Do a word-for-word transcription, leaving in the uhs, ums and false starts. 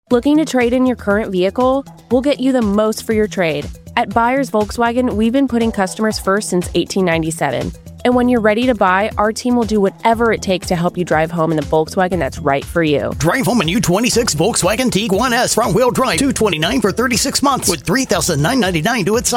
Looking to trade in your current vehicle? We'll get you the most for your trade. At Buyers Volkswagen, we've been putting customers first since eighteen ninety-seven. And when you're ready to buy, our team will do whatever it takes to help you drive home in the Volkswagen that's right for you. Drive home a new twenty-six Volkswagen Tiguan S front-wheel drive, two hundred twenty-nine dollars for thirty-six months with three thousand nine hundred ninety-nine dollars to its